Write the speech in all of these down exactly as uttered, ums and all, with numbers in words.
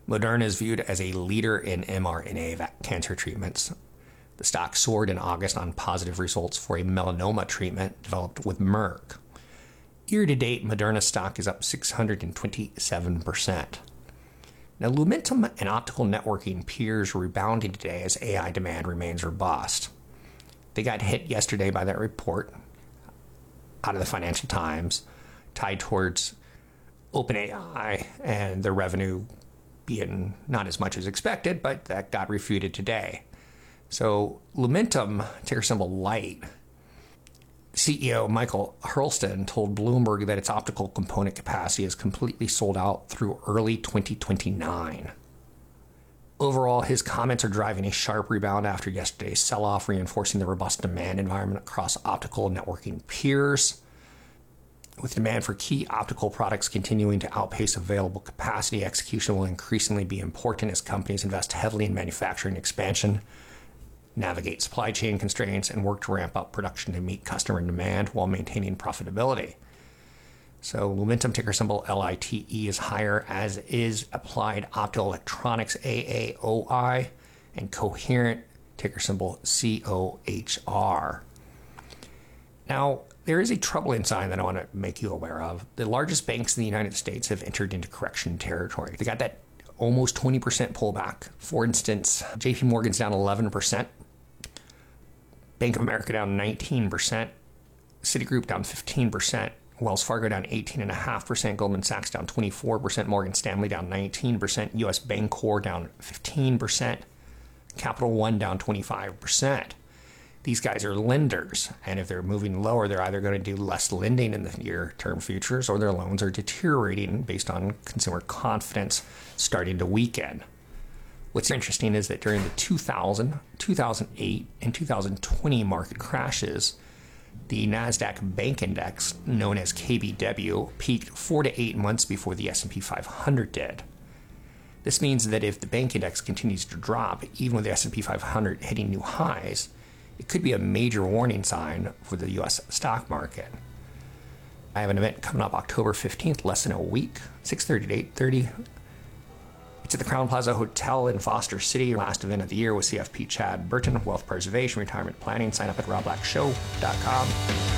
Moderna is viewed as a leader in mRNA cancer treatments. The stock soared in August on positive results for a melanoma treatment developed with Merck. Year-to-date, Moderna stock is up six hundred twenty-seven percent. Now, Lumentum and optical networking peers are rebounding today as A I demand remains robust. They got hit yesterday by that report out of the Financial Times tied towards OpenAI and their revenue being not as much as expected, but that got refuted today. So Lumentum, ticker symbol LIGHT, C E O Michael Hurlston told Bloomberg that its optical component capacity is completely sold out through early twenty twenty-nine. Overall, his comments are driving a sharp rebound after yesterday's sell-off, reinforcing the robust demand environment across optical networking peers. With demand for key optical products continuing to outpace available capacity, execution will increasingly be important as companies invest heavily in manufacturing expansion, navigate supply chain constraints, and work to ramp up production to meet customer demand while maintaining profitability. So Lumentum, ticker symbol L I T E, is higher, as is Applied Optoelectronics, A A O I, and Coherent, ticker symbol C O H R. Now, there is a troubling sign that I want to make you aware of. The largest banks in the United States have entered into correction territory. They got that almost twenty percent pullback. For instance, J P Morgan's down eleven percent. Bank of America down nineteen percent. Citigroup down fifteen percent. Wells Fargo down eighteen point five percent. Goldman Sachs down twenty-four percent. Morgan Stanley down nineteen percent. U S Bancorp down fifteen percent. Capital One down twenty-five percent. These guys are lenders, and if they're moving lower, they're either going to do less lending in the near-term futures, or their loans are deteriorating based on consumer confidence starting to weaken. What's interesting is that during the two thousand, two thousand eight, and two thousand twenty market crashes, the NASDAQ Bank Index, known as K B W, peaked four to eight months before the S and P five hundred did. This means that if the bank index continues to drop, even with the S and P five hundred hitting new highs, it could be a major warning sign for the U S stock market. I have an event coming up October fifteenth, less than a week, six thirty to eight thirty. It's at the Crown Plaza Hotel in Foster City. Last event of the year with C F P Chad Burton, Wealth Preservation, Retirement Planning. Sign up at rob black show dot com.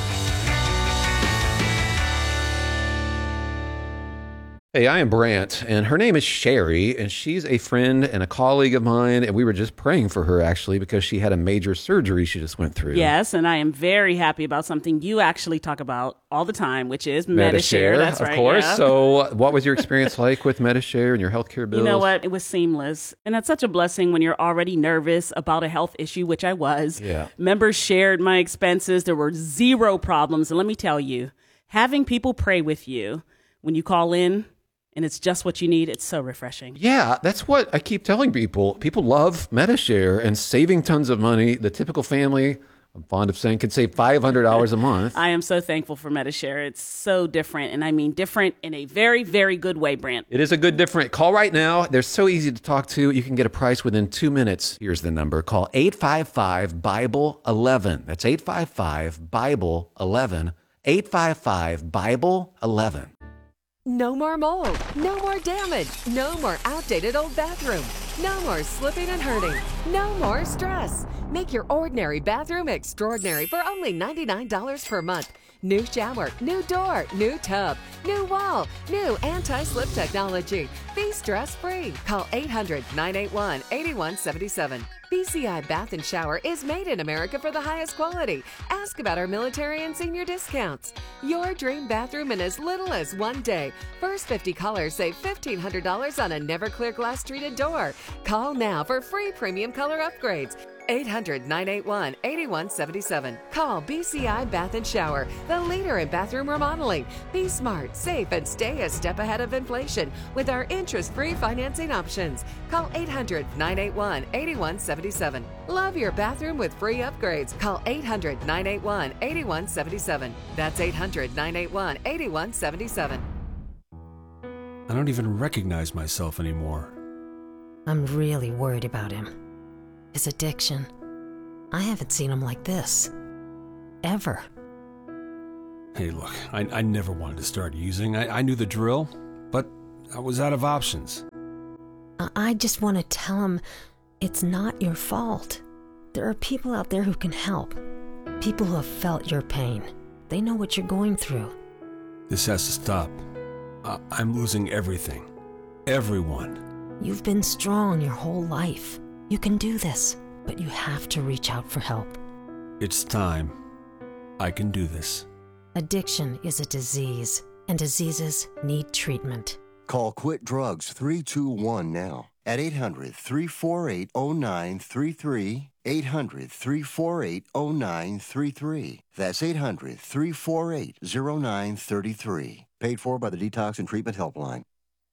Hey, I am Brant, and her name is Sherry, and she's a friend and a colleague of mine, and we were just praying for her, actually, because she had a major surgery she just went through. Yes, and I am very happy about something you actually talk about all the time, which is Medi-Share. Medi-Share, That's of right, course. yeah. So what was your experience like with Medi-Share and your healthcare bills? You know what? It was seamless, and that's such a blessing when you're already nervous about a health issue, which I was. Yeah. Members shared my expenses. There were zero problems, and let me tell you, having people pray with you when you call in, and it's just what you need, it's so refreshing. Yeah, that's what I keep telling people. People love Medi-Share and saving tons of money. The typical family, I'm fond of saying, could save five hundred dollars a month. I am so thankful for Medi-Share. It's so different, and I mean different in a very, very good way, Brant. It is a good different. Call right now. They're so easy to talk to. You can get a price within two minutes. Here's the number. Call eight five five, Bible eleven. That's eight five five, Bible eleven. eight five five, Bible eleven. No more mold, no more damage, no more outdated old bathroom, no more slipping and hurting, no more stress. Make your ordinary bathroom extraordinary for only ninety-nine dollars per month. New shower, new door, new tub, new wall, new anti-slip technology. Be stress-free. Call eight hundred, nine eight one, eight one seven seven. B C I Bath and Shower is made in America for the highest quality. Ask about our military and senior discounts. Your dream bathroom in as little as one day. First fifty callers save fifteen hundred dollars on a never clear glass treated door. Call now for free premium color upgrades. eight hundred, nine eight one, eight one seven seven. Call B C I Bath and Shower, the leader in bathroom remodeling. Be smart, safe, and stay a step ahead of inflation with our interest-free financing options. Call eight hundred, nine eight one, eight one seven seven. Love your bathroom with free upgrades. Call eight hundred, nine eight one, eight one seven seven. That's eight hundred, nine eight one, eight one seven seven. I don't even recognize myself anymore. I'm really worried about him. His addiction. I haven't seen him like this. Ever. Hey, look, I, I never wanted to start using. I, I knew the drill, but I was out of options. I, I just want to tell him it's not your fault. There are people out there who can help. People who have felt your pain. They know what you're going through. This has to stop. I- I'm losing everything. Everyone. You've been strong your whole life. You can do this, but you have to reach out for help. It's time. I can do this. Addiction is a disease, and diseases need treatment. Call Quit Drugs three two one now at eight hundred, three four eight, oh nine three three, eight hundred, three four eight, oh nine three three. That's eight hundred, three four eight, oh nine three three. Paid for by the Detox and Treatment Helpline.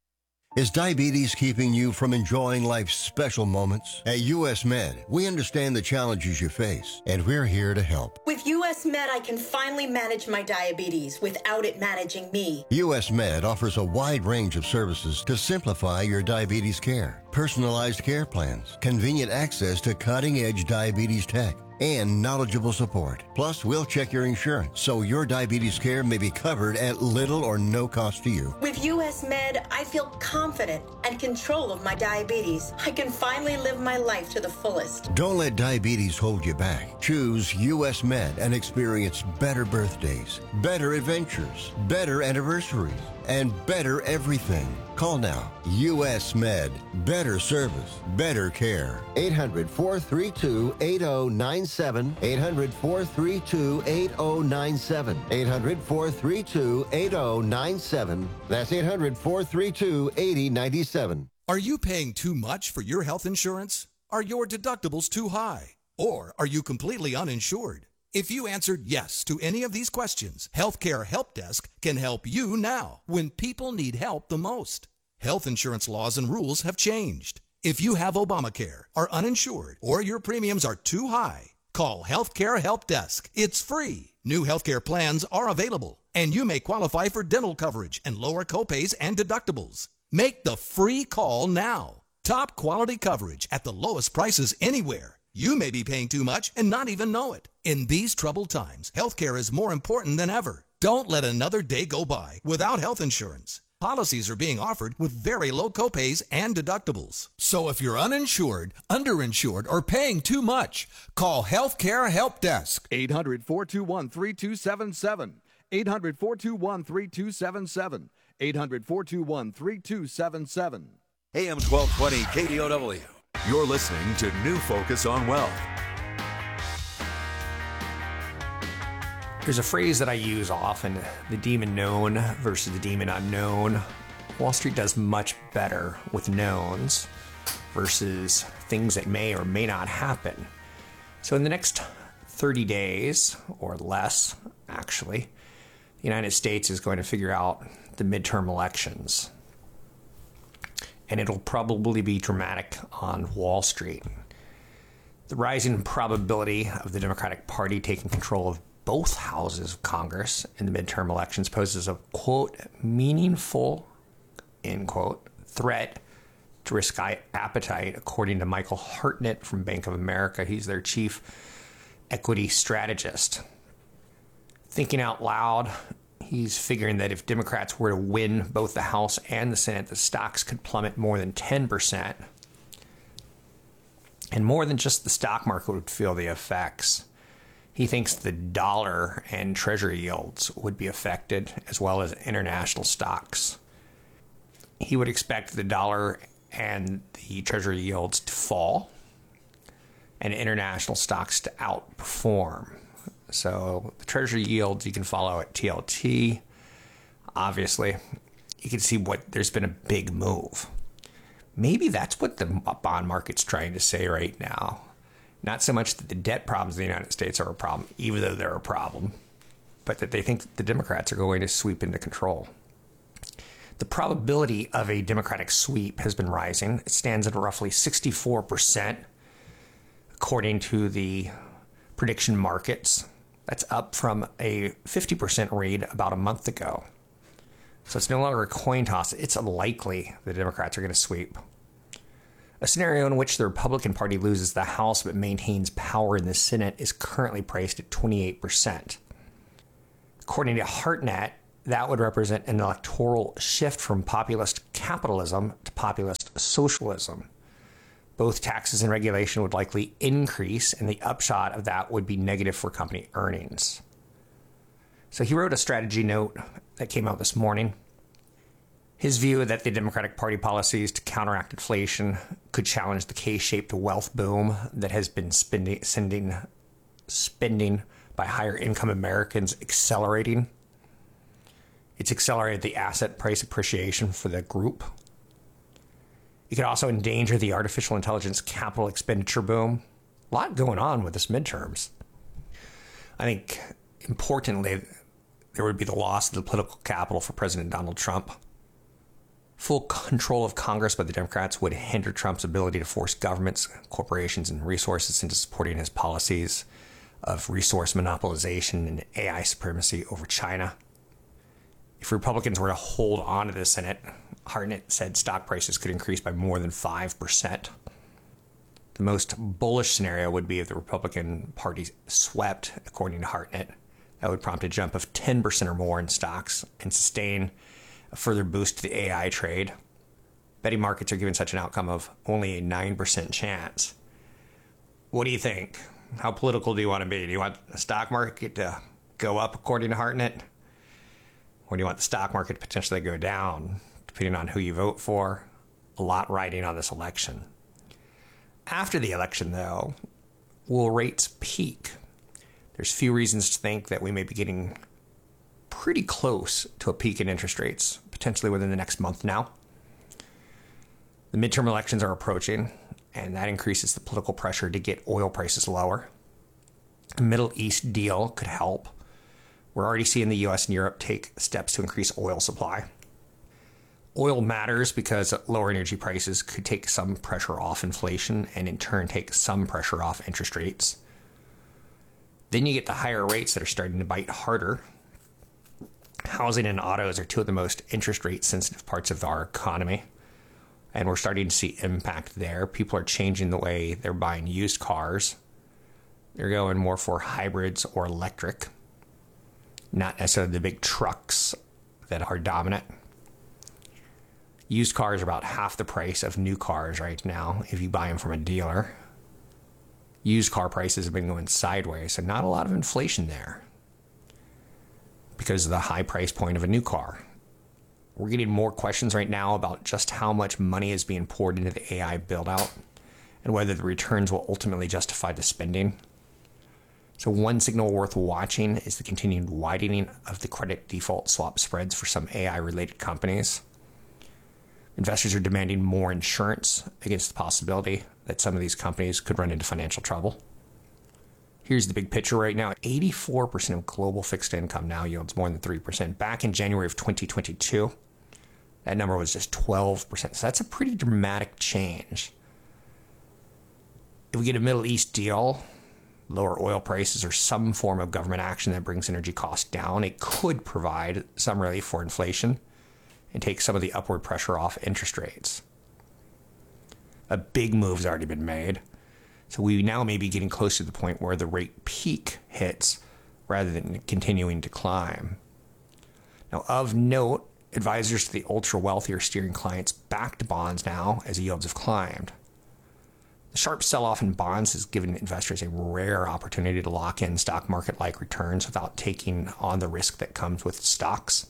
Is diabetes keeping you from enjoying life's special moments? At U S Med, we understand the challenges you face, and we're here to help. With U S Med, I can finally manage my diabetes without it managing me. U S Med offers a wide range of services to simplify your diabetes care. Personalized care plans, convenient access to cutting-edge diabetes tech, and knowledgeable support. Plus, we'll check your insurance so your diabetes care may be covered at little or no cost to you. With U S Med, I feel confident and control of my diabetes. I can finally live my life to the fullest. Don't let diabetes hold you back. Choose U S Med and experience better birthdays, better adventures, better anniversaries, and better everything. Call now. U S Med. Better service. Better care. eight hundred, four three two, eight oh nine seven. eight hundred, four three two, eight oh nine seven. eight hundred, four three two, eight oh nine seven. That's eight hundred, four three two, eight oh nine seven. Are you paying too much for your health insurance? Are your deductibles too high? Or are you completely uninsured? If you answered yes to any of these questions, Healthcare Help Desk can help you now when people need help the most. Health insurance laws and rules have changed. If you have Obamacare, are uninsured, or your premiums are too high, call Healthcare Help Desk. It's free. New healthcare plans are available, and you may qualify for dental coverage and lower copays and deductibles. Make the free call now. Top quality coverage at the lowest prices anywhere. You may be paying too much and not even know it. In these troubled times, healthcare is more important than ever. Don't let another day go by without health insurance. Policies are being offered with very low copays and deductibles. So if you're uninsured, underinsured, or paying too much, call Healthcare Help Desk. eight hundred, four two one, three two seven seven. eight hundred, four two one, three two seven seven. eight hundred, four two one, three two seven seven. A M twelve twenty K D O W. You're listening to New Focus on Wealth. There's a phrase that I use often, the demon known versus the demon unknown. Wall Street does much better with knowns versus things that may or may not happen. So in the next thirty days, or less, actually, the United States is going to figure out the midterm elections. And it'll probably be dramatic on Wall Street. The rising probability of the Democratic Party taking control of both houses of Congress in the midterm elections poses a, quote, meaningful, end quote, threat to risk appetite, according to Michael Hartnett from Bank of America. He's their chief equity strategist. Thinking out loud, he's figuring that if Democrats were to win both the House and the Senate, the stocks could plummet more than ten percent. And more than just the stock market would feel the effects. He thinks the dollar and treasury yields would be affected, as well as international stocks. He would expect the dollar and the treasury yields to fall and international stocks to outperform. So the treasury yields you can follow at T L T. Obviously, you can see what there's been a big move. Maybe that's what the bond market's trying to say right now. Not so much that the debt problems in the United States are a problem, even though they're a problem, but that they think the Democrats are going to sweep into control. The probability of a Democratic sweep has been rising. It stands at roughly sixty-four percent, according to the prediction markets. That's up from a fifty percent read about a month ago. So it's no longer a coin toss. It's likely the Democrats are going to sweep. A scenario in which the Republican Party loses the House but maintains power in the Senate is currently priced at twenty-eight percent. According to Hartnett, that would represent an electoral shift from populist capitalism to populist socialism. Both taxes and regulation would likely increase, and the upshot of that would be negative for company earnings. So he wrote a strategy note that came out this morning. His view that the Democratic Party policies to counteract inflation could challenge the K-shaped wealth boom that has been spending, sending, spending by higher income Americans accelerating. It's accelerated the asset price appreciation for the group. It could also endanger the artificial intelligence capital expenditure boom. A lot going on with this midterms. I think, importantly, there would be the loss of the political capital for President Donald Trump. Full control of Congress by the Democrats would hinder Trump's ability to force governments, corporations, and resources into supporting his policies of resource monopolization and A I supremacy over China. If Republicans were to hold on to the Senate, Hartnett said stock prices could increase by more than five percent. The most bullish scenario would be if the Republican Party swept, according to Hartnett. That would prompt a jump of ten percent or more in stocks and sustain a further boost to the A I trade. Betting markets are giving such an outcome of only a nine percent chance. What do you think? How political do you want to be? Do you want the stock market to go up, according to Hartnett? Or do you want the stock market to potentially go down, depending on who you vote for? A lot riding on this election. After the election, though, will rates peak? There's few reasons to think that we may be getting pretty close to a peak in interest rates, potentially within the next month now. The midterm elections are approaching, and that increases the political pressure to get oil prices lower. A Middle East deal could help. We're already seeing the U S and Europe take steps to increase oil supply. Oil matters because lower energy prices could take some pressure off inflation and in turn take some pressure off interest rates. Then you get the higher rates that are starting to bite harder. Housing and autos are two of the most interest rate sensitive parts of our economy. And we're starting to see impact there. People are changing the way they're buying used cars. They're going more for hybrids or electric, not necessarily the big trucks that are dominant. Used cars are about half the price of new cars right now if you buy them from a dealer. Used car prices have been going sideways, so not a lot of inflation there because of the high price point of a new car. We're getting more questions right now about just how much money is being poured into the A I build-out and whether the returns will ultimately justify the spending. So one signal worth watching is the continued widening of the credit default swap spreads for some A I-related companies. Investors are demanding more insurance against the possibility that some of these companies could run into financial trouble. Here's the big picture right now. eighty-four percent of global fixed income now yields more than three percent. Back in January of twenty twenty-two, that number was just twelve percent. So that's a pretty dramatic change. If we get a Middle East deal, lower oil prices, or some form of government action that brings energy costs down, it could provide some relief for inflation and take some of the upward pressure off interest rates. A big move's already been made. So we now may be getting close to the point where the rate peak hits rather than continuing to climb. Now, of note, advisors to the ultra wealthy are steering clients back to bonds now as yields have climbed. The sharp sell-off in bonds has given investors a rare opportunity to lock in stock market-like returns without taking on the risk that comes with stocks.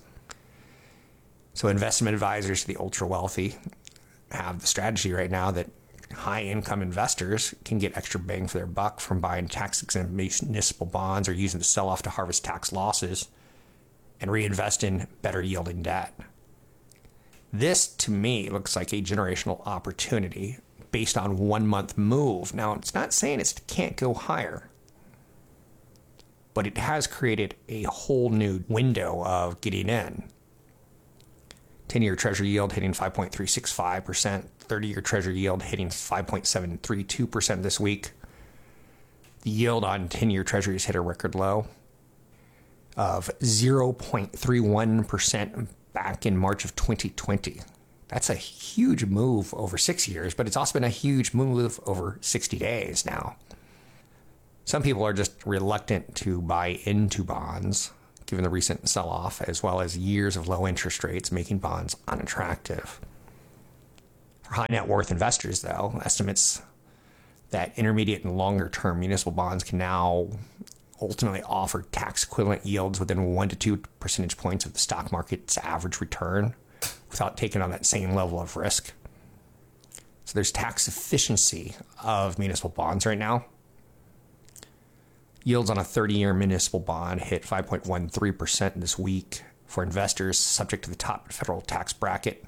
So investment advisors to the ultra wealthy have the strategy right now that high-income investors can get extra bang for their buck from buying tax-exempt municipal bonds or using the sell-off to harvest tax losses and reinvest in better-yielding debt. This, to me, looks like a generational opportunity based on one-month move. Now, it's not saying it can't go higher, but it has created a whole new window of getting in. ten-year Treasury yield hitting five point three six five percent, thirty-year Treasury yield hitting five point seven three two percent this week. The yield on ten-year Treasuries hit a record low of zero point three one percent back in March of twenty twenty. That's a huge move over six years, but it's also been a huge move over sixty days now. Some people are just reluctant to buy into bonds, given the recent sell-off, as well as years of low interest rates making bonds unattractive. For high net worth investors, though, estimates that intermediate and longer term municipal bonds can now ultimately offer tax equivalent yields within one to two percentage points of the stock market's average return without taking on that same level of risk. So there's tax efficiency of municipal bonds right now. Yields on a thirty-year municipal bond hit five point one three percent this week for investors subject to the top federal tax bracket.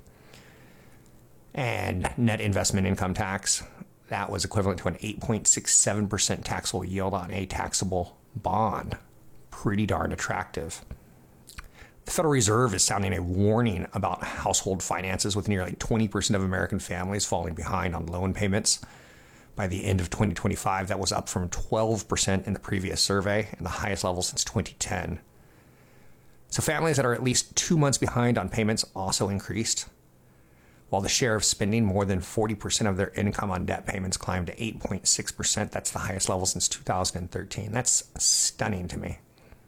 And net investment income tax, that was equivalent to an eight point six seven percent taxable yield on a taxable bond. Pretty darn attractive. The Federal Reserve is sounding a warning about household finances, with nearly twenty percent of American families falling behind on loan payments. By the end of twenty twenty-five, that was up from twelve percent in the previous survey and the highest level since twenty ten. So families that are at least two months behind on payments also increased, while the share of spending more than forty percent of their income on debt payments climbed to eight point six percent. That's the highest level since two thousand thirteen. That's stunning to me.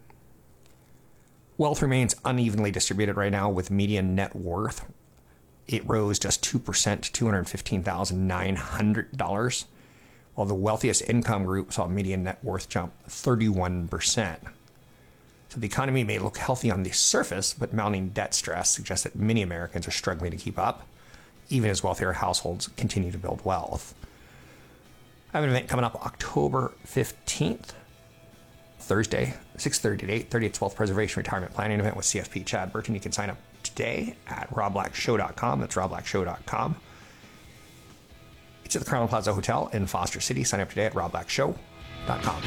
Wealth remains unevenly distributed right now, with median net worth. It rose just two percent to two hundred fifteen thousand nine hundred dollars, while the wealthiest income group saw median net worth jump thirty-one percent. So the economy may look healthy on the surface, but mounting debt stress suggests that many Americans are struggling to keep up, even as wealthier households continue to build wealth. I have an event coming up October fifteenth, Thursday, six thirty to eight thirty. It's Wealth Preservation Retirement Planning event with C F P Chad Burton. You can sign up today at rob black show dot com. That's rob black show dot com. It's at the Crown Plaza Hotel in Foster City. Sign up today at rob black show dot com.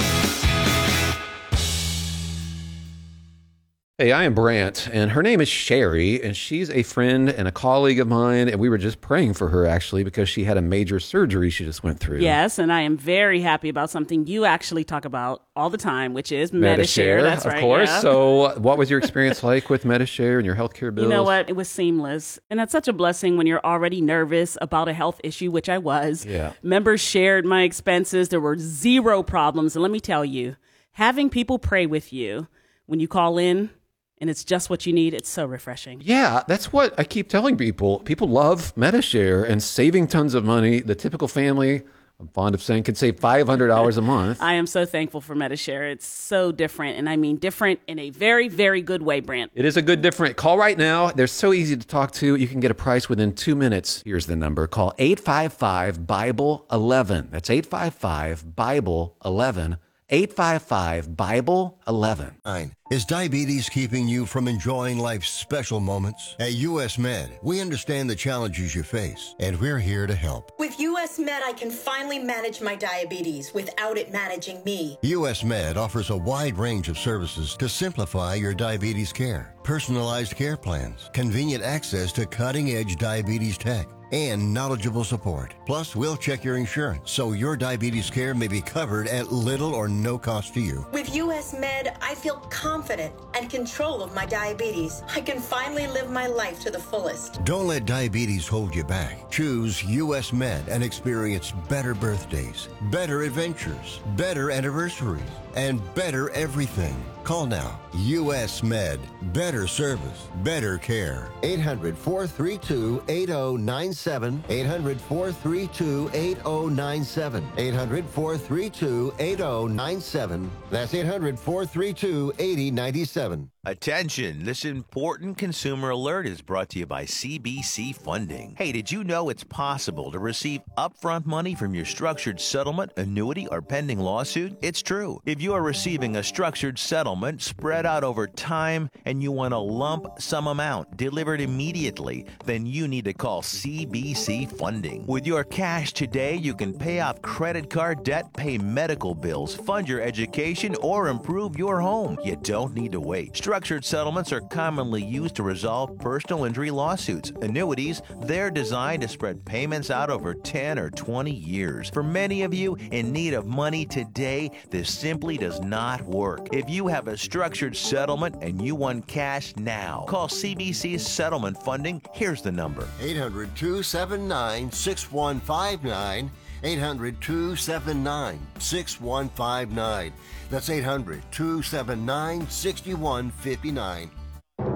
Hey, I am Brant, and her name is Sherry, and she's a friend and a colleague of mine, and we were just praying for her, actually, because she had a major surgery she just went through. Yes, and I am very happy about something you actually talk about all the time, which is Medi-Share. That's right, of course. yeah. So what was your experience like with Medi-Share and your healthcare bills? You know what? It was seamless, and that's such a blessing when you're already nervous about a health issue, which I was. Yeah. Members shared my expenses. There were zero problems, and let me tell you, having people pray with you when you call in, and it's just what you need, it's so refreshing. Yeah, that's what I keep telling people. People love Medi-Share and saving tons of money. The typical family, I'm fond of saying, can save five hundred dollars a month. I am so thankful for Medi-Share. It's so different, and I mean different in a very, very good way, Brant. It is a good different. Call right now. They're so easy to talk to. You can get a price within two minutes. Here's the number. Call eight five five, Bible eleven. That's eight five five, Bible eleven. eight five five, Bible eleven. Is diabetes keeping you from enjoying life's special moments? At U S Med, we understand the challenges you face, and we're here to help. With U S Med, I can finally manage my diabetes without it managing me. U S Med offers a wide range of services to simplify your diabetes care. Personalized care plans, convenient access to cutting-edge diabetes tech, and knowledgeable support. Plus, we'll check your insurance so your diabetes care may be covered at little or no cost to you. With U S Med, I feel confident and control of my diabetes. I can finally live my life to the fullest. Don't let diabetes hold you back. Choose U S Med and experience better birthdays, better adventures, better anniversaries, and better everything. Call now. U S Med. Better service. Better care. eight hundred, four three two, eight zero nine seven. eight hundred, four three two, eight zero nine seven. eight hundred, four three two, eight zero nine seven. That's eight hundred, four three two, eight zero nine seven. Attention, this important consumer alert is brought to you by C B C Funding. Hey, did you know it's possible to receive upfront money from your structured settlement, annuity, or pending lawsuit? It's true. If you are receiving a structured settlement spread out over time and you want a lump sum amount delivered immediately, then you need to call C B C Funding. With your cash today, you can pay off credit card debt, pay medical bills, fund your education, or improve your home. You don't need to wait. Structured settlements are commonly used to resolve personal injury lawsuits. Annuities, they're designed to spread payments out over ten or twenty years. For many of you in need of money today, this simply does not work. If you have a structured settlement and you want cash now, call C B C Settlement Funding. Here's the number. eight hundred, two seven nine, six one five nine. eight hundred, two seven nine, six one five nine. That's eight hundred, two seven nine, six one five nine.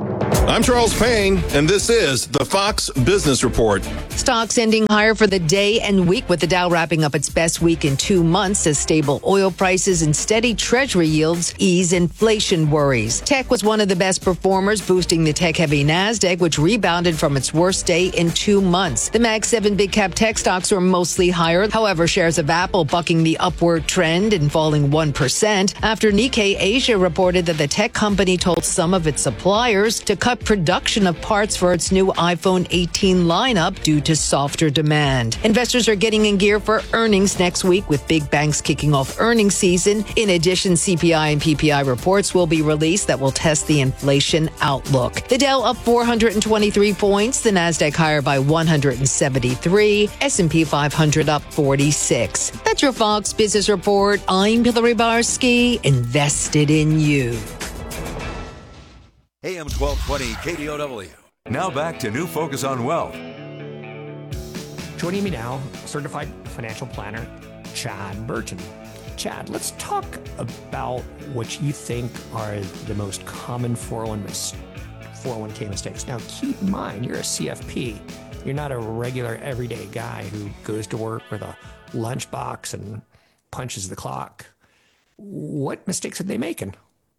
I'm Charles Payne, and this is the Fox Business Report. Stocks ending higher for the day and week, with the Dow wrapping up its best week in two months as stable oil prices and steady treasury yields ease inflation worries. Tech was one of the best performers, boosting the tech-heavy NASDAQ, which rebounded from its worst day in two months. The Mag seven big-cap tech stocks were mostly higher. However, shares of Apple bucking the upward trend and falling one percent after Nikkei Asia reported that the tech company told some of its suppliers to cut production of parts for its new iPhone eighteen lineup due to softer demand. Investors are getting in gear for earnings next week, with big banks kicking off earnings season. In addition, C P I and P P I reports will be released that will test the inflation outlook. The Dow up four hundred twenty-three points, the NASDAQ higher by one hundred seventy-three, S and P five hundred up forty-six. That's your Fox Business Report. I'm Hillary Barsky, invested in you. A M twelve twenty K D O W. Now back to New Focus on Wealth. Joining me now, certified financial planner, Chad Burton. Chad, let's talk about what you think are the most common four oh one k mistakes. Now, keep in mind, you're a C F P. You're not a regular everyday guy who goes to work with a lunchbox and punches the clock. What mistakes are they making?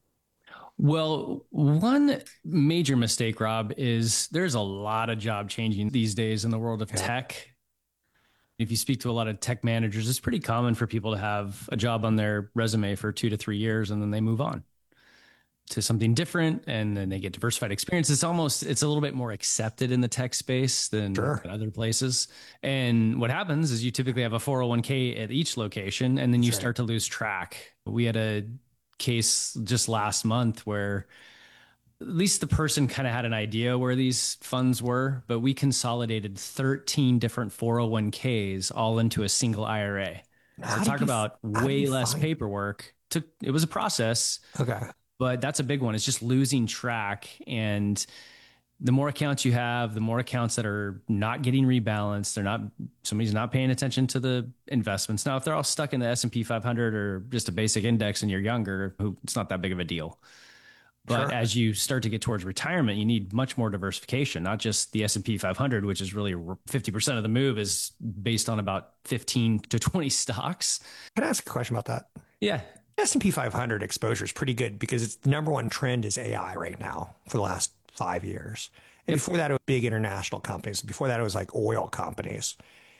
Well, one major mistake, Rob, is there's a lot of job changing these days in the world of yeah. tech. If you speak to a lot of tech managers, it's pretty common for people to have a job on their resume for two to three years and then they move on to something different and then they get diversified experience. It's almost, it's a little bit more accepted in the tech space than sure. other places. And what happens is you typically have a four oh one k at each location and then you That's start right. to lose track. We had a case just last month where at least the person kind of had an idea where these funds were, but we consolidated thirteen different four oh one k's all into a single I R A. So talk about way less find... paperwork. Took it was a process. Okay. But that's a big one. It's just losing track. And the more accounts you have, the more accounts that are not getting rebalanced. They're not, somebody's not paying attention to the investments. Now, if they're all stuck in the S and P five hundred or just a basic index and you're younger, it's not that big of a deal. But sure. as you start to get towards retirement, you need much more diversification, not just the S and P five hundred, which is really fifty percent of the move is based on about fifteen to twenty stocks. Can I ask a question about that? Yeah. S and P five hundred exposure is pretty good because it's the number one trend is A I right now for the last five years. And before that, it was big international companies. Before that, it was like oil companies.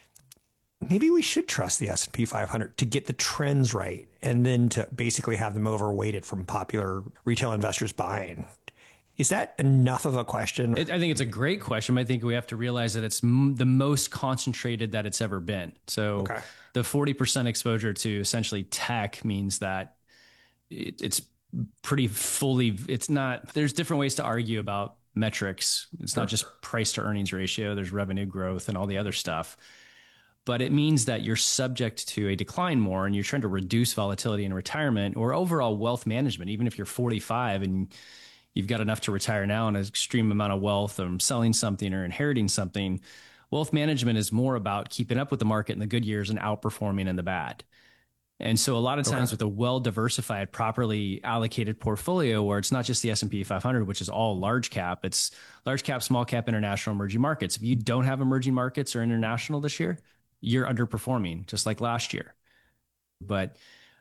Maybe we should trust the S and P five hundred to get the trends right and then to basically have them overweighted from popular retail investors buying. Is that enough of a question? It, I think it's a great question. I think we have to realize that it's m- the most concentrated that it's ever been. So okay. the forty percent exposure to essentially tech means that it, it's pretty fully, it's not, there's different ways to argue about metrics. It's not just price to earnings ratio. There's revenue growth and all the other stuff. But it means that you're subject to a decline more and you're trying to reduce volatility in retirement or overall wealth management. Even if you're forty-five and you've got enough to retire now and an extreme amount of wealth from selling something or inheriting something, wealth management is more about keeping up with the market in the good years and outperforming in the bad. And so a lot of times okay. with a well-diversified, properly allocated portfolio where it's not just the S and P five hundred, which is all large cap, it's large cap, small cap, international, emerging markets. If you don't have emerging markets or international this year, you're underperforming just like last year. But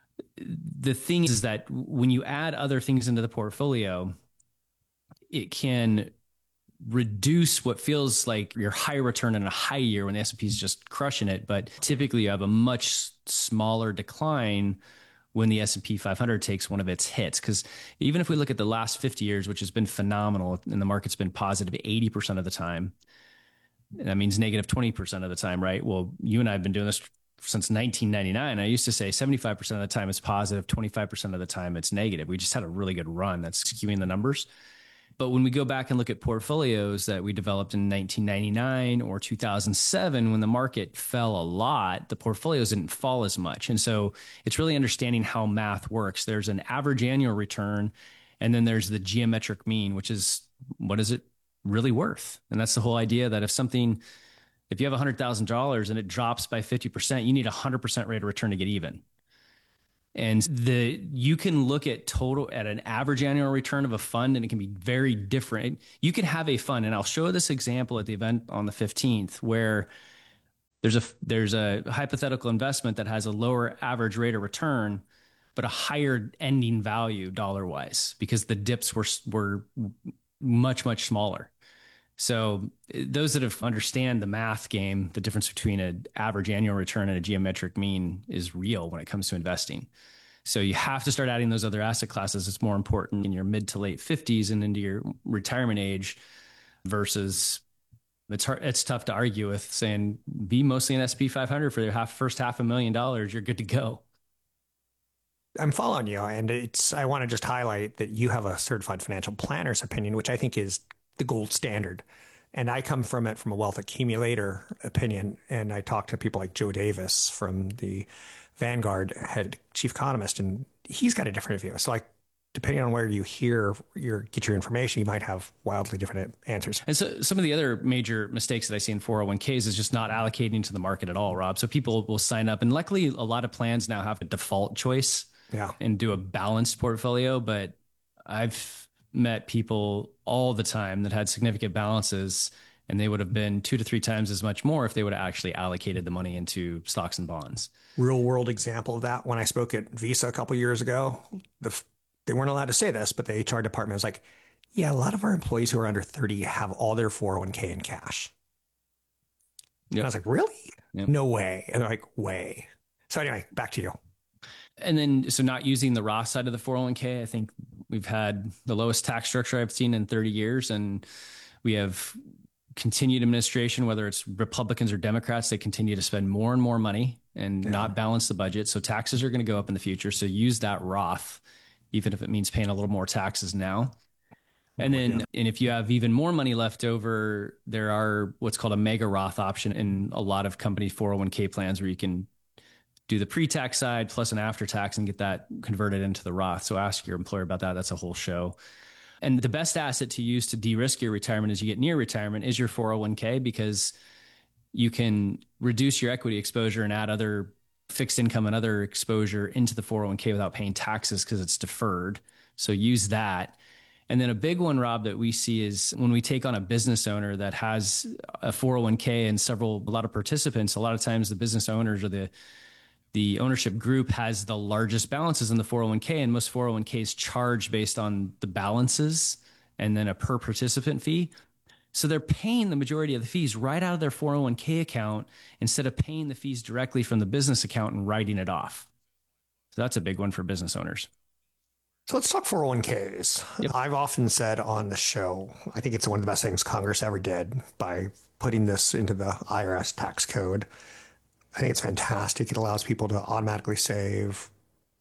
the thing is that when you add other things into the portfolio, it can reduce what feels like your high return in a high year when the S and P is just crushing it. But typically you have a much smaller decline when the S and P five hundred takes one of its hits. Because even if we look at the last fifty years, which has been phenomenal, and the market's been positive eighty percent of the time, that means negative twenty percent of the time, right? Well, you and I have been doing this since nineteen ninety-nine. I used to say seventy-five percent of the time it's positive, twenty-five percent of the time it's negative. We just had a really good run that's skewing the numbers. But when we go back and look at portfolios that we developed in nineteen ninety-nine or two thousand seven, when the market fell a lot, the portfolios didn't fall as much. And so it's really understanding how math works. There's an average annual return, and then there's the geometric mean, which is what is it really worth? And that's the whole idea that if something, if you have one hundred thousand dollars and it drops by fifty percent, you need a one hundred percent rate of return to get even. And the you can look at total at an average annual return of a fund, and it can be very different. You can have a fund, and I'll show this example at the event on the fifteenth, where there's a there's a hypothetical investment that has a lower average rate of return, but a higher ending value dollar wise, because the dips were were much much smaller. So those that have understand the math game, the difference between an average annual return and a geometric mean is real when it comes to investing. So you have to start adding those other asset classes. It's more important in your mid to late fifties and into your retirement age versus it's hard, it's tough to argue with saying be mostly an S and P five hundred for your half, first half a million dollars. You're good to go. I'm following you. And it's, I want to just highlight that you have a certified financial planner's opinion, which I think is the gold standard. And I come from it from a wealth accumulator opinion. And I talk to people like Joe Davis from the Vanguard, head chief economist, and he's got a different view. So like, depending on where you hear your get your information, you might have wildly different answers. And so some of the other major mistakes that I see in four oh one k's is just not allocating to the market at all, Rob. So people will sign up, and luckily a lot of plans now have a default choice yeah. and do a balanced portfolio. But I've met people all the time that had significant balances, and they would have been two to three times as much more if they would have actually allocated the money into stocks and bonds. Real world example of that. When I spoke at Visa a couple of years ago, the, they weren't allowed to say this, but the H R department was like, yeah, a lot of our employees who are under thirty have all their four oh one k in cash. Yep. And I was like, really? Yep. No way. And they're like, way. So anyway, back to you. And then, so not using the Roth side of the four oh one k, I think we've had the lowest tax structure I've seen in thirty years. And we have continued administration, whether it's Republicans or Democrats, they continue to spend more and more money and yeah. not balance the budget. So taxes are going to go up in the future. So use that Roth, even if it means paying a little more taxes now. And then, yeah. and if you have even more money left over, there are what's called a mega Roth option in a lot of company four oh one k plans where you can do the pre-tax side plus an after-tax and get that converted into the Roth. So ask your employer about that. That's a whole show. And the best asset to use to de-risk your retirement as you get near retirement is your four oh one k, because you can reduce your equity exposure and add other fixed income and other exposure into the four oh one k without paying taxes because it's deferred. So use that. And then a big one, Rob, that we see is when we take on a business owner that has a four oh one k and several, a lot of participants, a lot of times the business owners or the The ownership group has the largest balances in the four oh one k, and most four oh one k's charge based on the balances and then a per participant fee. So they're paying the majority of the fees right out of their four oh one k account instead of paying the fees directly from the business account and writing it off. So that's a big one for business owners. So let's talk four oh one k's. Yep. I've often said on the show, I think it's one of the best things Congress ever did by putting this into the I R S tax code. I think it's fantastic. It allows people to automatically save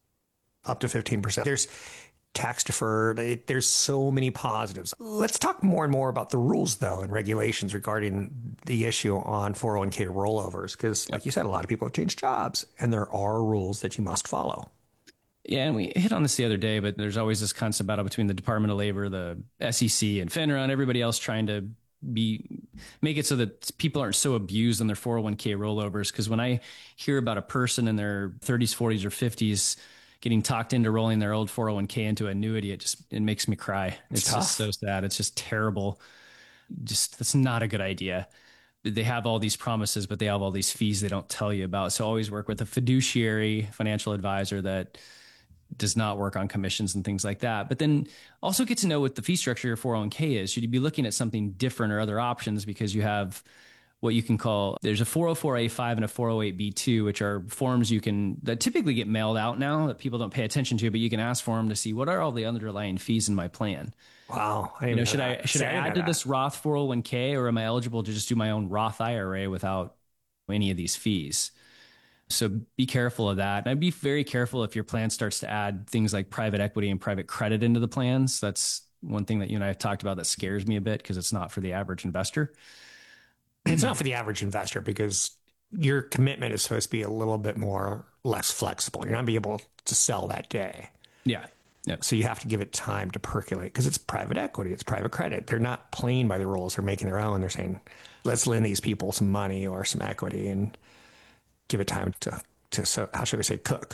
up to fifteen percent. There's tax deferred. It, there's so many positives. Let's talk more and more about the rules, though, and regulations regarding the issue on four oh one k rollovers. Because, like you said, a lot of people have changed jobs, and there are rules that you must follow. Yeah, and we hit on this the other day, but there's always this constant battle between the Department of Labor, the S E C, and FINRA, and everybody else trying to be make it so that people aren't so abused on their four oh one k rollovers. Because when I hear about a person in their thirties, forties, or fifties getting talked into rolling their old four oh one k into annuity, it just it makes me cry. It's, it's just so sad. It's just terrible. Just that's not a good idea. They have all these promises, but they have all these fees they don't tell you about. So always work with a fiduciary financial advisor that does not work on commissions and things like that. But then also get to know what the fee structure of your four oh one k is. Should you be looking at something different or other options? Because you have what you can call, there's a four oh four A five and a four oh eight B two, which are forms you can, that typically get mailed out now that people don't pay attention to, but you can ask for them to see what are all the underlying fees in my plan. Wow. I you know, should I, should I add to this Roth four oh one k, or am I eligible to just do my own Roth I R A without any of these fees? So be careful of that. And I'd be very careful if your plan starts to add things like private equity and private credit into the plans. That's one thing that you and I have talked about that scares me a bit because it's not for the average investor. It's not for the average investor because your commitment is supposed to be a little bit more less flexible. You're not going to be able to sell that day. Yeah. Yep. So you have to give it time to percolate because it's private equity. It's private credit. They're not playing by the rules. They're making their own. They're saying, let's lend these people some money or some equity and give it time to, to so how should I say, cook.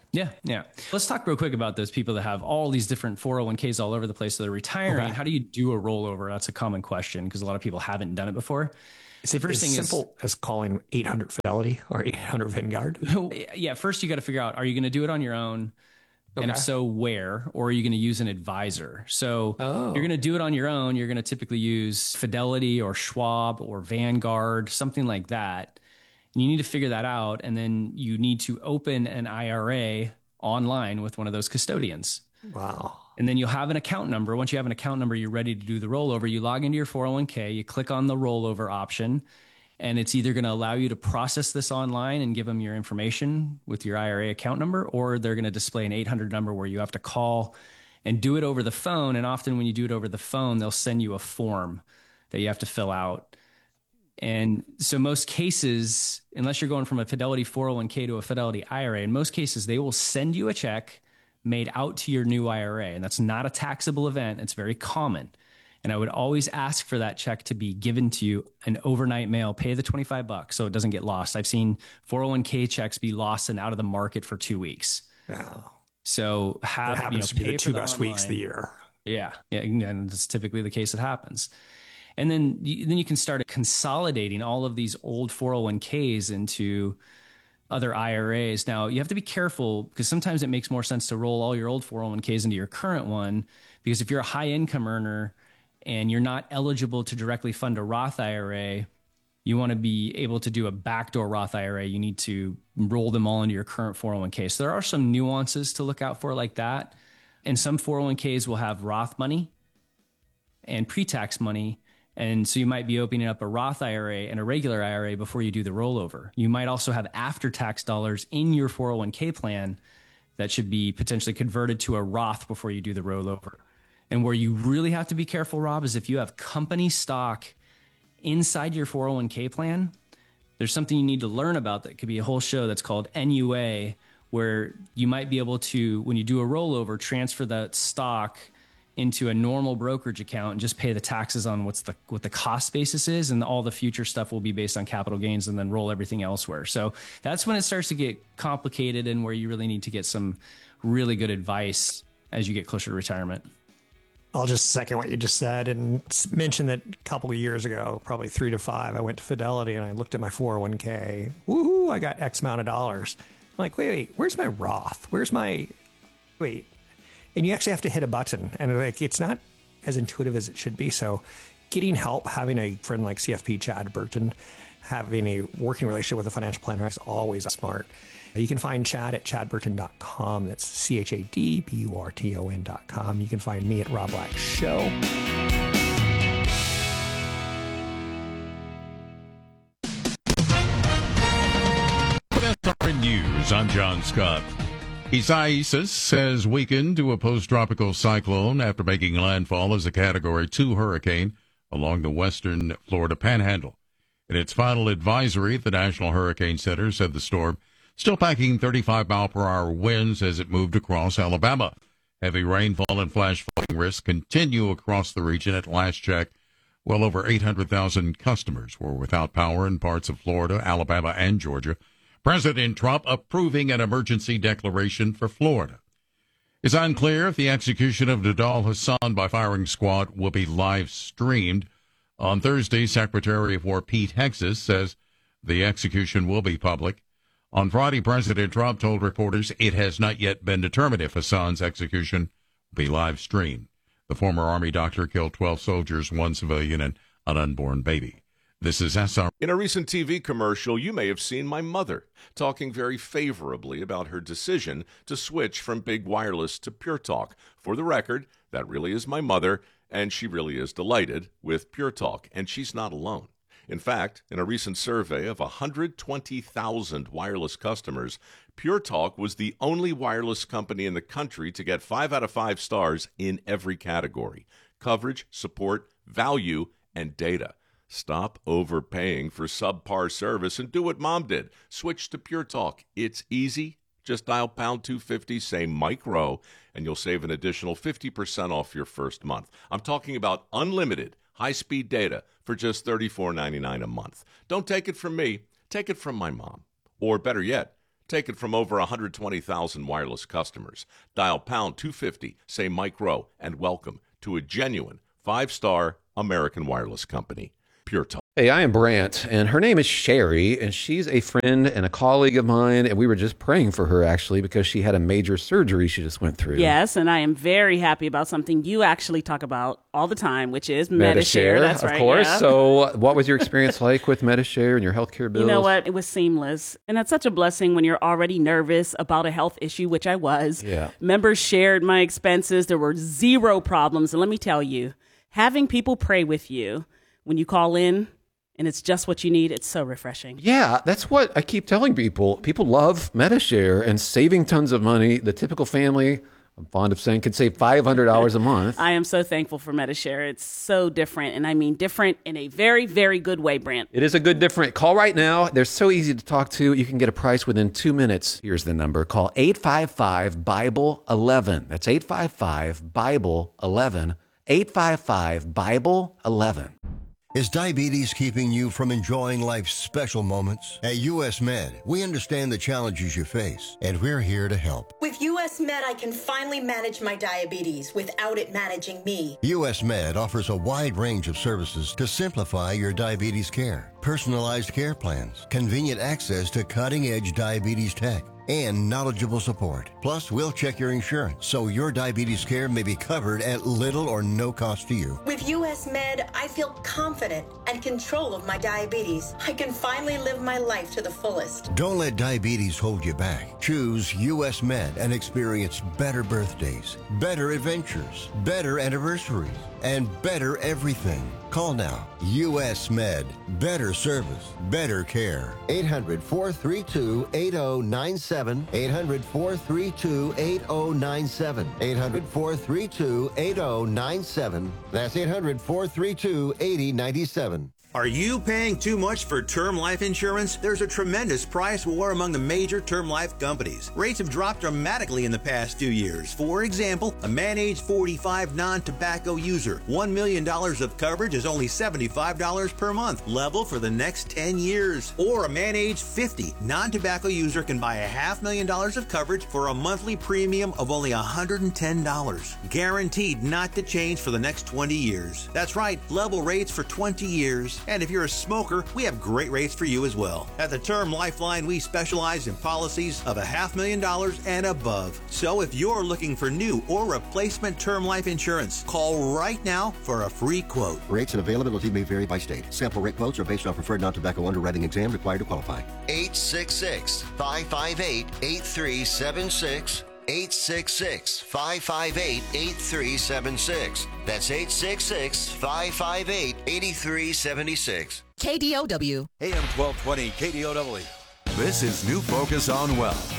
Yeah, yeah. Let's talk real quick about those people that have all these different four oh one k's all over the place. So they're retiring. Okay. How do you do a rollover? That's a common question because a lot of people haven't done it before. Is it as simple is, as calling eight hundred Fidelity or eight hundred Vanguard? Yeah, first you got to figure out, are you going to do it on your own? Okay. And if so, where? Or are you going to use an advisor? So oh. you're going to do it on your own. You're going to typically use Fidelity or Schwab or Vanguard, something like that. And you need to figure that out. And then you need to open an I R A online with one of those custodians. Wow. And then you'll have an account number. Once you have an account number, you're ready to do the rollover. You log into your four oh one k, you click on the rollover option, and it's either going to allow you to process this online and give them your information with your I R A account number, or they're going to display an eight hundred number where you have to call and do it over the phone. And often when you do it over the phone, they'll send you a form that you have to fill out. And so most cases, unless you're going from a Fidelity four oh one k to a Fidelity I R A, in most cases, they will send you a check made out to your new I R A. And that's not a taxable event. It's very common. And I would always ask for that check to be given to you an overnight mail. Pay the twenty-five bucks so it doesn't get lost. I've seen four oh one k checks be lost and out of the market for two weeks. Wow. So have, that happens you know, to be the two best online weeks of the year. Yeah. Yeah. And it's typically the case that happens. And then, then you can start consolidating all of these old four oh one k's into other I R As. Now, you have to be careful because sometimes it makes more sense to roll all your old four oh one k's into your current one, because if you're a high income earner and you're not eligible to directly fund a Roth I R A, you want to be able to do a backdoor Roth I R A. You need to roll them all into your current four oh one k. So there are some nuances to look out for like that. And some four oh one k's will have Roth money and pre-tax money. And so you might be opening up a Roth I R A and a regular I R A before you do the rollover. You might also have after-tax dollars in your four oh one k plan that should be potentially converted to a Roth before you do the rollover. And where you really have to be careful, Rob, is if you have company stock inside your four oh one k plan, there's something you need to learn about that could be a whole show that's called N U A, where you might be able to, when you do a rollover, transfer that stock into a normal brokerage account and just pay the taxes on what's the what the cost basis is, and all the future stuff will be based on capital gains, and then roll everything elsewhere. So that's when it starts to get complicated and where you really need to get some really good advice as you get closer to retirement. I'll just second what you just said and mention that a couple of years ago, probably three to five, I went to Fidelity and I looked at my four oh one k. Woohoo, I got X amount of dollars. I'm like, wait, wait, where's my Roth? Where's my, wait. And you actually have to hit a button, and like it's not as intuitive as it should be. So getting help, having a friend like C F P Chad Burton, having a working relationship with a financial planner is always smart. You can find Chad at chad burton dot com. That's C H A D B U R T O N dot com. You can find me at Rob Black Show. News. I'm John Scott. Isaias has weakened to a post-tropical cyclone after making landfall as a Category two hurricane along the western Florida Panhandle. In its final advisory, the National Hurricane Center said the storm still packing thirty-five mile per hour winds as it moved across Alabama. Heavy rainfall and flash flooding risks continue across the region. At last check, well over eight hundred thousand customers were without power in parts of Florida, Alabama, and Georgia. President Trump approving an emergency declaration for Florida. It's unclear if the execution of Nidal Hasan by firing squad will be live streamed. On Thursday, Secretary of War Pete Hegseth says the execution will be public. On Friday, President Trump told reporters it has not yet been determined if Hasan's execution will be live streamed. The former Army doctor killed twelve soldiers, one civilian, and an unborn baby. This is S R. In a recent T V commercial, you may have seen my mother talking very favorably about her decision to switch from Big Wireless to Pure Talk. For the record, that really is my mother, and she really is delighted with Pure Talk, and she's not alone. In fact, in a recent survey of one hundred twenty thousand wireless customers, Pure Talk was the only wireless company in the country to get five out of five stars in every category: coverage, support, value, and data. Stop overpaying for subpar service and do what Mom did. Switch to Pure Talk. It's easy. Just dial pound two fifty, say Mike Rowe, and you'll save an additional fifty percent off your first month. I'm talking about unlimited high-speed data for just thirty-four ninety-nine a month. Don't take it from me. Take it from my mom. Or better yet, Take it from over one hundred twenty thousand wireless customers. Dial pound two fifty, say Mike Rowe, and welcome to a genuine five-star American wireless company. Pure Talk. Hey, I am Brant, and her name is Sherry, and she's a friend and a colleague of mine, and we were just praying for her, actually, because she had a major surgery she just went through. Yes, and I am very happy about something you actually talk about all the time, which is Medi-Share. Medi-Share, That's of right, course. yeah. So what was your experience like with Medi-Share and your healthcare bills? You know what? It was seamless. And that's such a blessing when you're already nervous about a health issue, which I was. Yeah. Members shared my expenses. There were zero problems. And let me tell you, having people pray with you when you call in, and it's just what you need, it's so refreshing. Yeah, that's what I keep telling people. People love Medi-Share and saving tons of money. The typical family, I'm fond of saying, can save five hundred dollars a month. I am so thankful for Medi-Share. It's so different, and I mean different in a very, very good way, Brant. It is a good different. Call right now. They're so easy to talk to. You can get a price within two minutes. Here's the number. Call eight five five, Bible eleven. That's eight five five, Bible eleven. eight five five, Bible eleven. Is diabetes keeping you from enjoying life's special moments? At U S Med, we understand the challenges you face, and we're here to help. With U S Med, I can finally manage my diabetes without it managing me. U S Med offers a wide range of services to simplify your diabetes care. Personalized care plans, convenient access to cutting-edge diabetes tech, and knowledgeable support. Plus, we'll check your insurance so your diabetes care may be covered at little or no cost to you. With U S Med, I feel confident and control of my diabetes. I can finally live my life to the fullest. Don't let diabetes hold you back. Choose U S Med and experience better birthdays, better adventures, better anniversaries, and better everything. Call now. U S Med. Better service, better care. eight hundred, four three two, eight zero nine seven. eight hundred, four three two, eight zero nine seven. eight hundred, four three two, eight zero nine seven. That's eight hundred, four three two, eight zero nine seven. Are you paying too much for term life insurance? There's a tremendous price war among the major term life companies. Rates have dropped dramatically in the past few years. For example, a man age forty-five non-tobacco user, one million dollars of coverage is only seventy-five dollars per month, level for the next ten years. Or a man age fifty non-tobacco user can buy a half million dollars of coverage for a monthly premium of only one hundred ten dollars. Guaranteed not to change for the next twenty years. That's right, level rates for twenty years. And if you're a smoker, we have great rates for you as well. At the Term Lifeline, we specialize in policies of a half million dollars and above. So if you're looking for new or replacement term life insurance, call right now for a free quote. Rates and availability may vary by state. Sample rate quotes are based on preferred non-tobacco underwriting exam required to qualify. eight six six, five five eight, eight three seven six. eight six six, five five eight, eight three seven six. That's eight six six, five five eight, eight three seven six. K D O W. A M twelve twenty K D O W. This is New Focus on Wealth.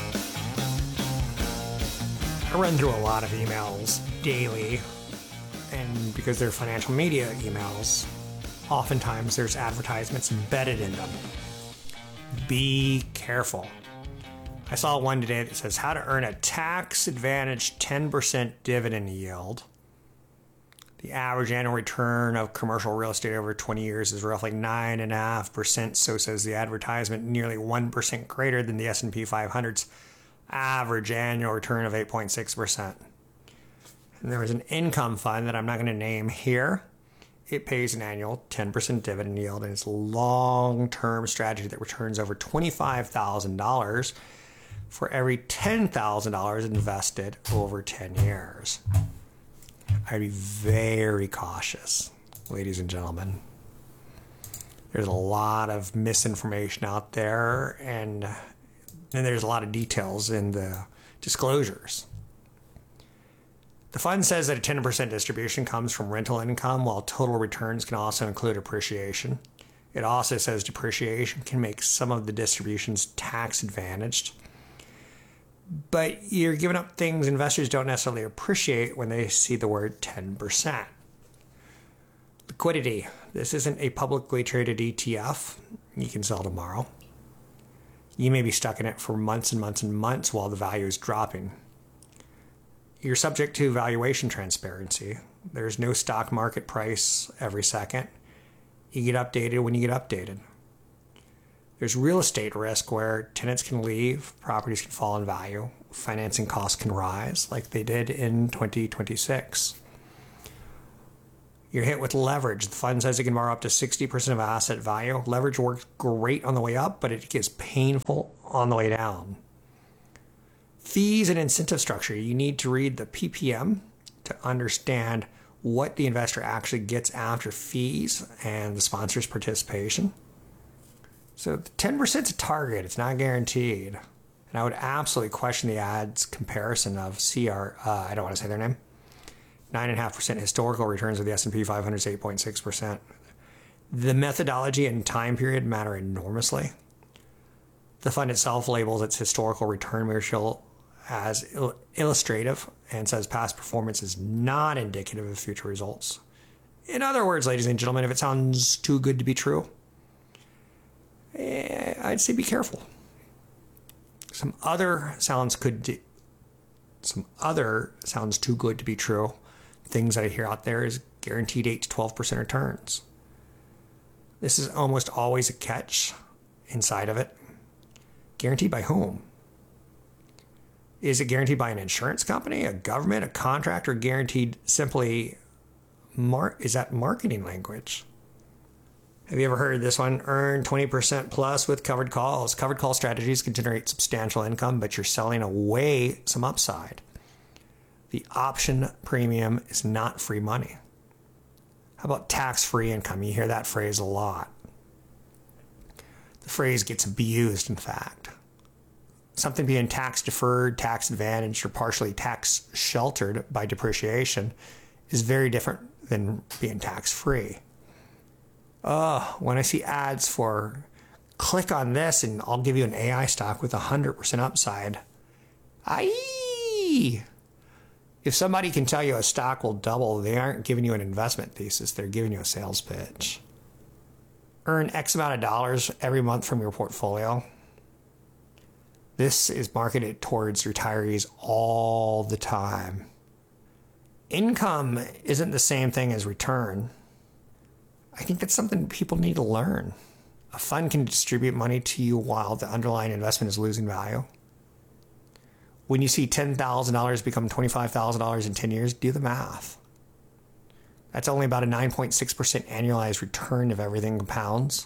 I run through a lot of emails daily, and because they're financial media emails, oftentimes there's advertisements embedded in them. Be careful. I saw one today that says how to earn a tax-advantaged ten percent dividend yield. The average annual return of commercial real estate over twenty years is roughly nine point five percent, so says the advertisement, nearly one percent greater than the S and P five hundred's average annual return of eight point six percent. And there was an income fund that I'm not going to name here. It pays an annual ten percent dividend yield, and it's a long-term strategy that returns over twenty-five thousand dollars for every ten thousand dollars invested over ten years. I'd be very cautious, ladies and gentlemen. There's a lot of misinformation out there, and then there's a lot of details in the disclosures. The fund says that a ten percent distribution comes from rental income, while total returns can also include appreciation. It also says depreciation can make some of the distributions tax advantaged. But you're giving up things investors don't necessarily appreciate when they see the word ten percent. Liquidity. This isn't a publicly traded E T F you can sell tomorrow. You may be stuck in it for months and months and months while the value is dropping. You're subject to valuation transparency. There's no stock market price every second. You get updated when you get updated. There's real estate risk where tenants can leave, properties can fall in value, financing costs can rise like they did in twenty twenty-six. You're hit with leverage. The fund says it can borrow up to sixty percent of asset value. Leverage works great on the way up, but it gets painful on the way down. Fees and incentive structure. You need to read the P P M to understand what the investor actually gets after fees and the sponsor's participation. So ten percent is a target. It's not guaranteed. And I would absolutely question the ad's comparison of C R, uh, I don't want to say their name, nine point five percent historical returns with the S and P five hundred is eight point six percent. The methodology and time period matter enormously. The fund itself labels its historical return ratio as il- illustrative and says past performance is not indicative of future results. In other words, ladies and gentlemen, if it sounds too good to be true, eh, I'd say be careful. Some other sounds could do, some other sounds too good to be true. Things that I hear out there is guaranteed eight to twelve percent returns. This is almost always a catch inside of it. Guaranteed by whom? Is it guaranteed by an insurance company, a government, a contractor? Guaranteed simply, mar- is that marketing language? Have you ever heard this one? Earn twenty percent plus with covered calls. Covered call strategies can generate substantial income, but you're selling away some upside. The option premium is not free money. How about tax-free income? You hear that phrase a lot. The phrase gets abused, in fact. Something being tax-deferred, tax-advantaged, or partially tax-sheltered by depreciation is very different than being tax-free. Oh, when I see ads for click on this and I'll give you an A I stock with one hundred percent upside. Aye! If somebody can tell you a stock will double, they aren't giving you an investment thesis. They're giving you a sales pitch. Earn X amount of dollars every month from your portfolio. This is marketed towards retirees all the time. Income isn't the same thing as return. I think that's something people need to learn. A fund can distribute money to you while the underlying investment is losing value. When you see ten thousand dollars become twenty-five thousand dollars in ten years, do the math. That's only about a nine point six percent annualized return if everything compounds.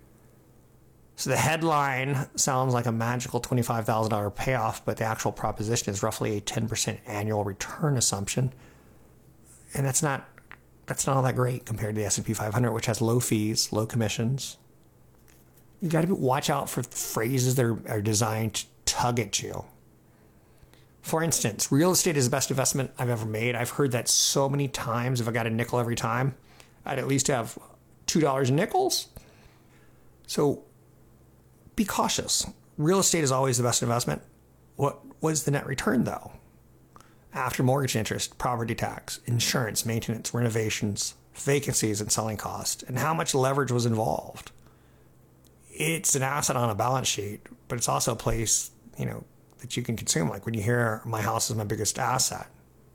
So the headline sounds like a magical twenty-five thousand dollars payoff, but the actual proposition is roughly a ten percent annual return assumption. And that's not that's not all that great compared to the S and P five hundred, which has low fees, low commissions. You got to watch out for phrases that are, are designed to tug at you. For instance, real estate is the best investment I've ever made. I've heard that so many times. If I got a nickel every time, I'd at least have two dollars in nickels. So be cautious. Real estate is always the best investment. What was the net return, though? After mortgage interest, property tax, insurance, maintenance, renovations, vacancies, and selling costs, and how much leverage was involved. It's an asset on a balance sheet, but it's also a place, you know, that you can consume. Like when you hear my house is my biggest asset.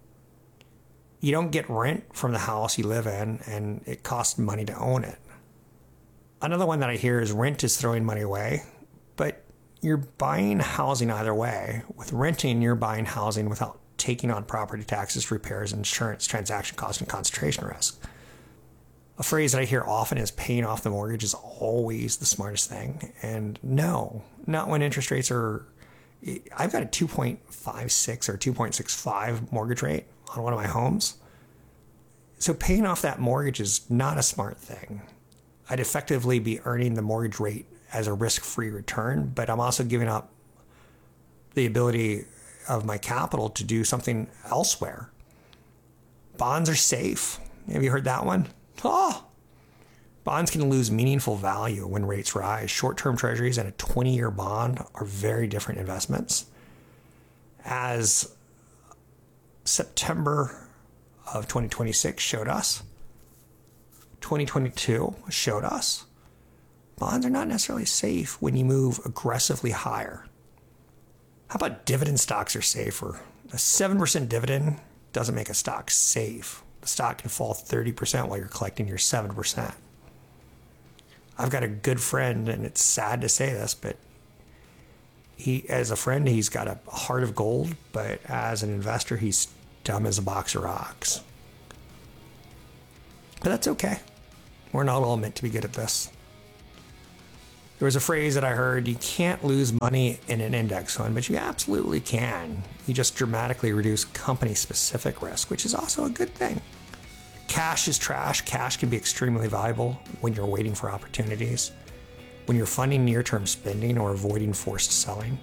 You don't get rent from the house you live in, and it costs money to own it. Another one that I hear is rent is throwing money away, but you're buying housing either way. With renting, you're buying housing without taking on property taxes, repairs, insurance, transaction costs, and concentration risk. A phrase that I hear often is paying off the mortgage is always the smartest thing. And no, not when interest rates are... I've got a two point five six or two point six five mortgage rate on one of my homes. So paying off that mortgage is not a smart thing. I'd effectively be earning the mortgage rate as a risk-free return, but I'm also giving up the ability of my capital to do something elsewhere. Bonds are safe. Have you heard that one? Oh, bonds can lose meaningful value when rates rise. Short-term treasuries and a twenty-year bond are very different investments. As September of twenty twenty-six showed us, twenty twenty-two showed us, bonds are not necessarily safe when you move aggressively higher. How about dividend stocks are safer? A seven percent dividend doesn't make a stock safe. The stock can fall thirty percent while you're collecting your seven percent. I've got a good friend, and it's sad to say this, but he, as a friend, he's got a heart of gold, but as an investor, he's dumb as a box of rocks. But that's okay. We're not all meant to be good at this. There was a phrase that I heard, you can't lose money in an index fund, but you absolutely can. You just dramatically reduce company-specific risk, which is also a good thing. Cash is trash. Cash can be extremely valuable when you're waiting for opportunities, when you're funding near-term spending or avoiding forced selling.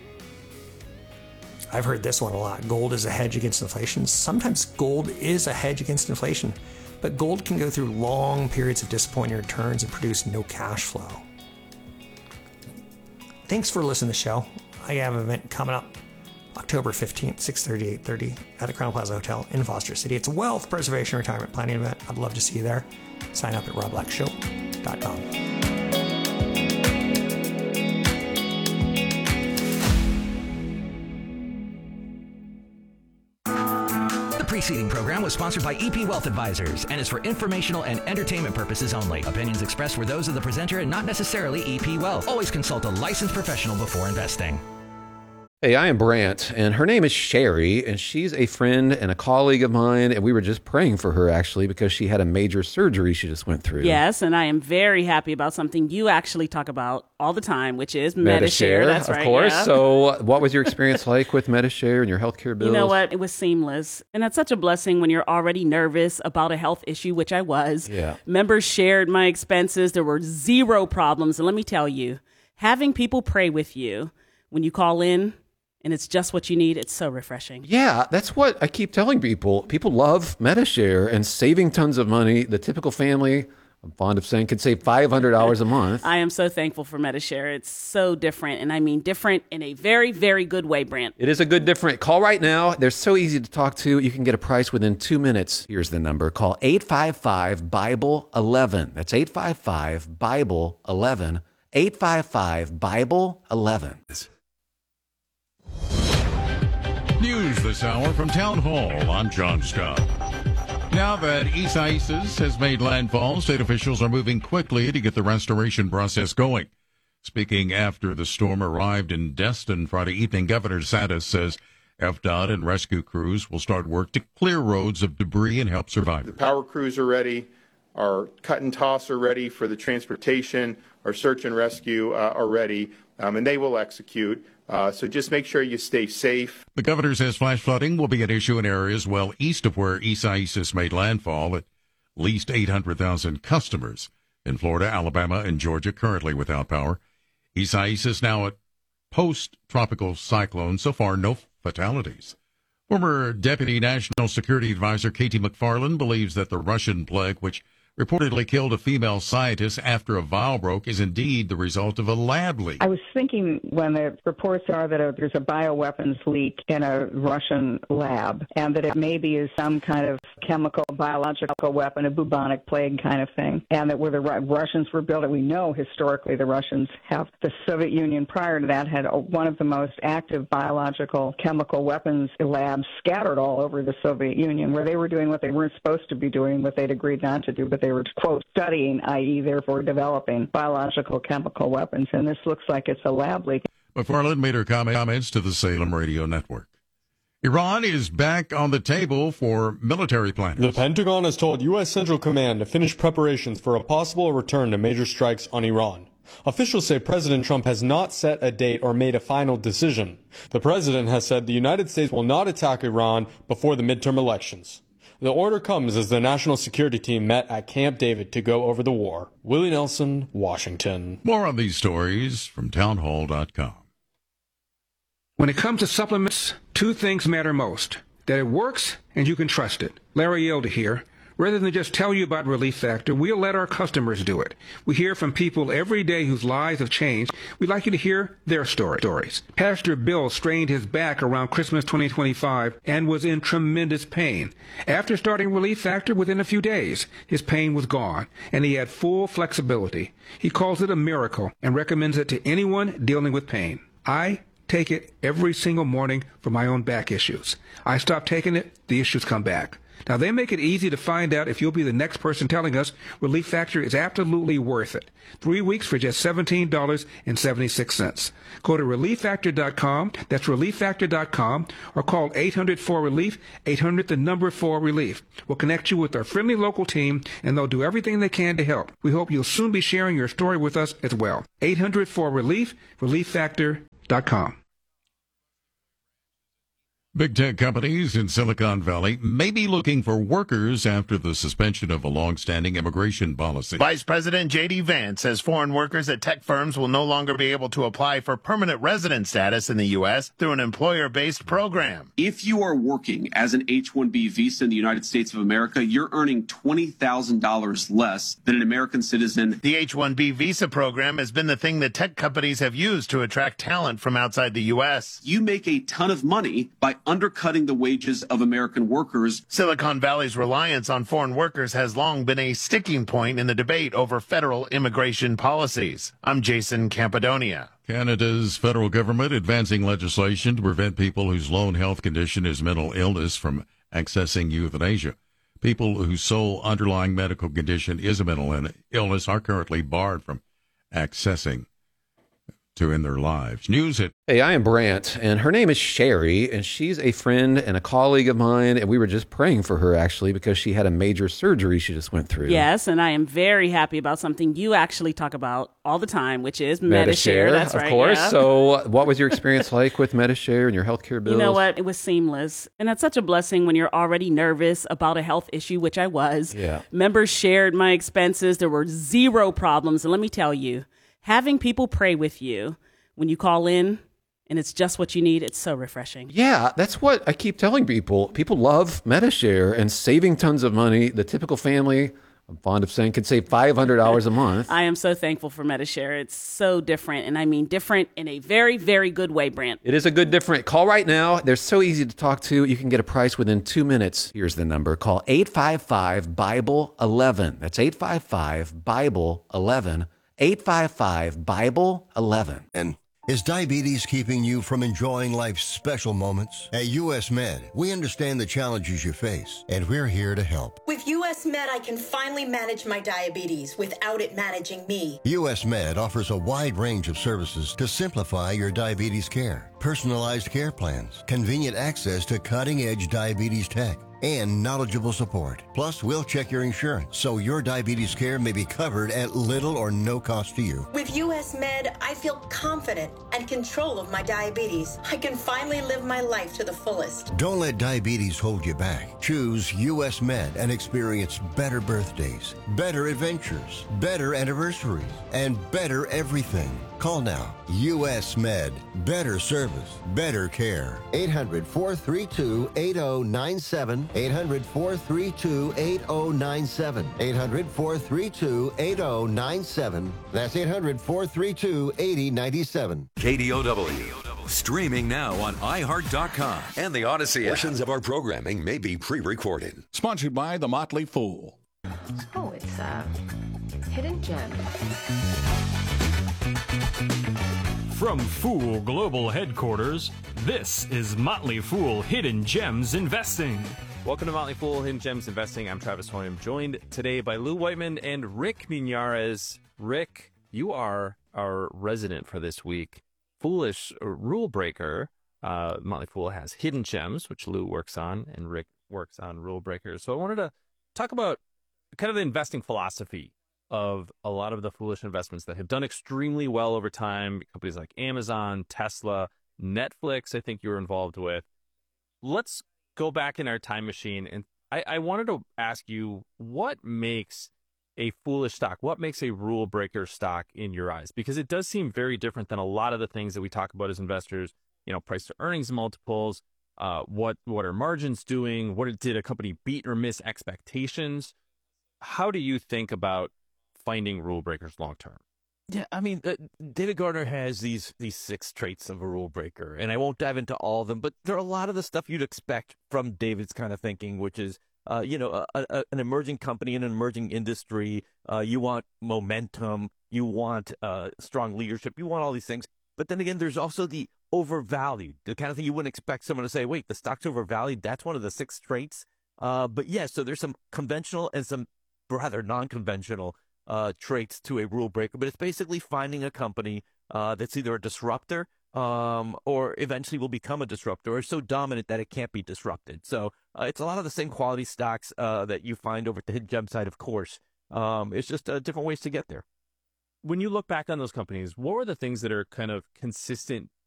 I've heard this one a lot. Gold is a hedge against inflation. Sometimes gold is a hedge against inflation, but gold can go through long periods of disappointing returns and produce no cash flow. Thanks for listening to the show. I have an event coming up October fifteenth, six thirty, eight thirty at the Crown Plaza Hotel in Foster City. It's a wealth preservation retirement planning event. I'd love to see you there. Sign up at rob black show dot com. The preceding program was sponsored by E P Wealth Advisors and is for informational and entertainment purposes only. Opinions expressed were those of the presenter and not necessarily E P Wealth. Always consult a licensed professional before investing. Hey, I am Brant, and her name is Sherry, and she's a friend and a colleague of mine, and we were just praying for her, actually, because she had a major surgery she just went through. Yes, and I am very happy about something you actually talk about all the time, which is Medi-Share. Medi-Share, That's of right, course. yeah. So what was your experience like with Medi-Share and your healthcare bills? You know what? It was seamless. And that's such a blessing when you're already nervous about a health issue, which I was. Yeah. Members shared my expenses. There were zero problems. And let me tell you, having people pray with you when you call in, and it's just what you need, it's so refreshing. Yeah, that's what I keep telling people. People love Medi-Share and saving tons of money. The typical family, I'm fond of saying, could save five hundred dollars a month. I am so thankful for Medi-Share. It's so different, and I mean different in a very, very good way, Brant. It is a good different. Call right now. They're so easy to talk to. You can get a price within two minutes. Here's the number. Call eight five five, Bible eleven. That's eight five five, Bible eleven. eight five five, Bible eleven. News this hour from Town Hall. I'm John Scott. Now that Isaias has made landfall, state officials are moving quickly to get the restoration process going. Speaking after the storm arrived in Destin Friday evening, Governor DeSantis says F D O T and rescue crews will start work to clear roads of debris and help survivors. The power crews are ready. Our cut and toss are ready for the transportation. Our search and rescue uh, are ready, um, and they will execute. Uh, so just make sure you stay safe. The governor says flash flooding will be an issue in areas well east of where Isaias made landfall. At least eight hundred thousand customers in Florida, Alabama, and Georgia currently without power. Isaias now at post-tropical cyclone. So far, no fatalities. Former Deputy National Security Advisor Katie McFarland believes that the Russian plague, which reportedly killed a female scientist after a vial broke, is indeed the result of a lab leak. I was thinking when the reports are that there's a bioweapons leak in a Russian lab and that it maybe is some kind of chemical, biological weapon, a bubonic plague kind of thing, and that where the Russians were building, we know historically the Russians have, the Soviet Union prior to that had one of the most active biological chemical weapons labs scattered all over the Soviet Union, where they were doing what they weren't supposed to be doing, what they'd agreed not to do, but they were, quote, studying, that is therefore developing biological chemical weapons, and this looks like it's a lab leak. McFarland made her comments to the Salem Radio Network. Iran is back on the table for military planning. The Pentagon has told U S Central Command to finish preparations for a possible return to major strikes on Iran. Officials say President Trump has not set a date or made a final decision. The president has said the United States will not attack Iran before the midterm elections. The order comes as the National Security Team met at Camp David to go over the war. Willie Nelson, Washington. More on these stories from townhall dot com. When it comes to supplements, two things matter most: that it works and you can trust it. Larry Yelda here. Rather than just tell you about Relief Factor, we'll let our customers do it. We hear from people every day whose lives have changed. We'd like you to hear their story. stories. Pastor Bill strained his back around Christmas twenty twenty-five and was in tremendous pain. After starting Relief Factor, within a few days, his pain was gone, and he had full flexibility. He calls it a miracle and recommends it to anyone dealing with pain. I take it every single morning for my own back issues. I stop taking it, the issues come back. Now, they make it easy to find out if you'll be the next person telling us Relief Factor is absolutely worth it. Three weeks for just seventeen dollars and seventy-six cents. Go to relief factor dot com, that's relief factor dot com, or call eight hundred four relief, eight hundred the number four relief. We'll connect you with our friendly local team, and they'll do everything they can to help. We hope you'll soon be sharing your story with us as well. eight hundred four relief, relief factor dot com. Big tech companies in Silicon Valley may be looking for workers after the suspension of a long-standing immigration policy. Vice President J D Vance says foreign workers at tech firms will no longer be able to apply for permanent resident status in the U S through an employer-based program. If you are working as an H one B visa in the United States of America, you're earning twenty thousand dollars less than an American citizen. The H one B visa program has been the thing that tech companies have used to attract talent from outside the U S. You make a ton of money by undercutting the wages of American workers. Silicon Valley's reliance on foreign workers has long been a sticking point in the debate over federal immigration policies. I'm Jason Campidonia. Canada's federal government advancing legislation to prevent people whose lone health condition is mental illness from accessing euthanasia. People whose sole underlying medical condition is a mental illness are currently barred from accessing to end their lives. News at Hey, I am Brant, and her name is Sherry, and she's a friend and a colleague of mine, and we were just praying for her, actually, because she had a major surgery she just went through. Yes, and I am very happy about something you actually talk about all the time, which is Medi-Share. Medi-Share, That's of right, course. yeah. So what was your experience like with Medi-Share and your healthcare bills? You know what? It was seamless. And that's such a blessing when you're already nervous about a health issue, which I was. Yeah. Members shared my expenses. There were zero problems. And let me tell you, having people pray with you when you call in and it's just what you need, it's so refreshing. Yeah, that's what I keep telling people. People love Medi-Share and saving tons of money. The typical family, I'm fond of saying, could save five hundred dollars a month. I am so thankful for Medi-Share. It's so different, and I mean different in a very, very good way, Brant. It is a good different. Call right now. They're so easy to talk to. You can get a price within two minutes. Here's the number. Call eight five five, Bible eleven. That's eight five five, Bible eleven. eight five five, Bible eleven. And is diabetes keeping you from enjoying life's special moments? At U S Med, we understand the challenges you face, and we're here to help. With U S Med, I can finally manage my diabetes without it managing me. U S Med offers a wide range of services to simplify your diabetes care. Personalized care plans, convenient access to cutting-edge diabetes tech, and knowledgeable support. Plus, we'll check your insurance so your diabetes care may be covered at little or no cost to you. With U S Med, I feel confident and control of my diabetes. I can finally live my life to the fullest. Don't let diabetes hold you back. Choose U S Med and experience better birthdays, better adventures, better anniversaries, and better everything. Call now. U S Med. Better service, better care. eight hundred, four three two, eight zero nine seven. eight hundred, four three two, eight zero nine seven. eight hundred, four three two, eight zero nine seven. That's eight hundred, four three two, eight zero nine seven. K D O W. Streaming now on i heart dot com and the Odyssey app. Portions of our programming may be pre-recorded. Sponsored by The Motley Fool. Oh, it's uh, Hidden Gem. From Fool Global Headquarters, this is Motley Fool Hidden Gems Investing. Welcome to Motley Fool Hidden Gems Investing. I'm Travis Hoyam, joined today by Lou Whiteman and Rick Minares. Rick, you are our resident for this week. Foolish rule breaker. Uh, Motley Fool has Hidden Gems, which Lou works on, and Rick works on rule breakers. So I wanted to talk about kind of the investing philosophy of a lot of the foolish investments that have done extremely well over time. Companies like Amazon, Tesla, Netflix, I think you were involved with. Let's go back in our time machine. And I, I wanted to ask you, what makes a foolish stock? What makes a rule breaker stock in your eyes? Because it does seem very different than a lot of the things that we talk about as investors, you know, price to earnings multiples, uh, what, what are margins doing? What did a company beat or miss expectations? How do you think about finding rule breakers long term? Yeah, I mean, uh, David Gardner has these these six traits of a rule breaker, and I won't dive into all of them, but there are a lot of the stuff you'd expect from David's kind of thinking, which is, uh, you know, a, a, an emerging company in an emerging industry. Uh, you want momentum, you want uh, strong leadership, you want all these things. But then again, there's also the overvalued, the kind of thing you wouldn't expect someone to say, wait, the stock's overvalued. That's one of the six traits. Uh, but yeah, so there's some conventional and some rather non-conventional uh, traits to a rule breaker, but it's basically finding a company uh, that's either a disruptor um, or eventually will become a disruptor or so dominant that it can't be disrupted. So uh, it's a lot of the same quality stocks uh, that you find over at the Hidden Gem side, of course. Um, it's just uh, different ways to get there. When you look back on those companies, what were the things that are kind of consistent